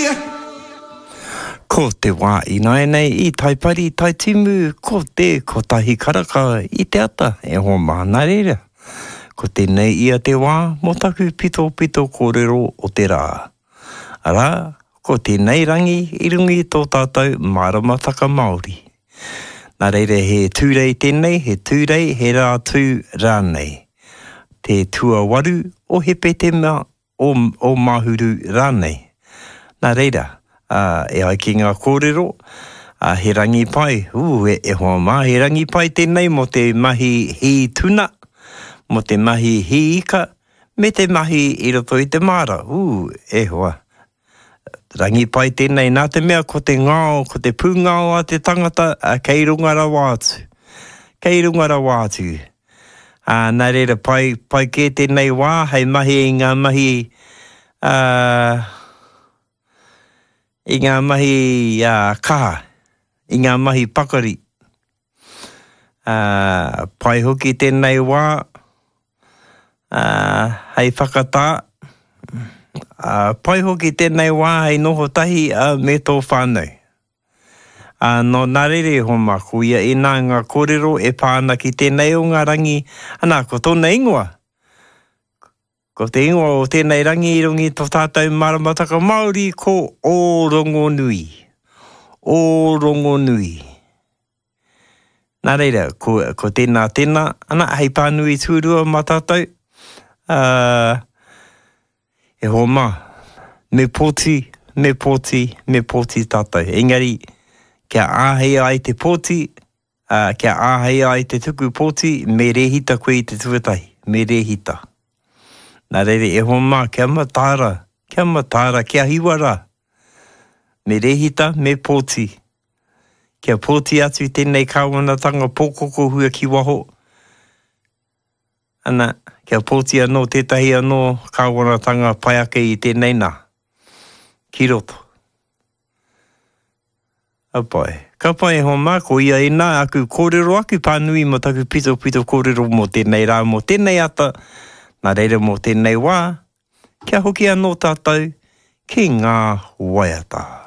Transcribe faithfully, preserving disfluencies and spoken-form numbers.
Ko te wā i nai nei i tai pari tai timu, ko te ko tahi karaka i te ata e ho mana reira. Ko te nei ia te wā, mo taku pito pito kōrero o te rā. Ara, ko te nei rangi i rungi tō tātou māramataka Māori. Nā reire he tūrei tēnei, he tūrei he rā tū rānei. Te tua waru o he petema o, o mahuru rānei. Nā reira, Uh, e ai ki ngā kōrero, uh, he rangi pai, uh, e, e hoa mā, he rangi pai tēnei mo te mahi hi tuna, mo te mahi hi ika, me te mahi i roto i te māra, uh, e hoa. Rangi pai tēnei, nā te mea ko te ngāo, ko te pūngāo a te tangata, uh, kei rungara wātu, kei rungara wātu. Uh, nā reira pai, pai ke tēnei wā, hei mahi i ngā mahi, uh, i ngā mahi uh, kaha, i ngā mahi pakari. Uh, pai hoki tēnei wā, uh, hei whakatā, uh, pai hoki tēnei wā, hei noho tahi uh, me tō whānau. Uh, no nā rere ho maku, ia e nā ngā kōrero e pāna ki tēnei o ngā rangi, anā ko tōna ingoa. Ko te ingoa o tēnei rangi i rungi tō tātou māramataka Māori ko Ōrongonui. Ōrongonui. Nā reira, ko, ko tēnā tēnā, ana hei pānui tūrua mā tātou. Uh, e ho mā, me pōti, me pōti, me pōti tātou. Engari, kia āhei ai te pōti, uh, kia āhei ai te tuku pōti, me rehita koe i te tuatahi, me rehita. Nā reire, e ho mā, kia matāra, kia matāra, kia hiwara. Me rehita, me pōti. Kia pōti atu tēnei kāwanatanga pōkoko hua ki waho. Ana, kia pōti anō tētahi anō kāwanatanga paiake i tēnei nā. Ki roto. Apai. Ka pai ho mā, ko ia e nā aku kōrero aku pānui mo taku pito pito kōrero mo tēnei rā, mo tēnei ata. Nā reira mō tēnei wā, kia hoki anō tātou, ki ngā waiata.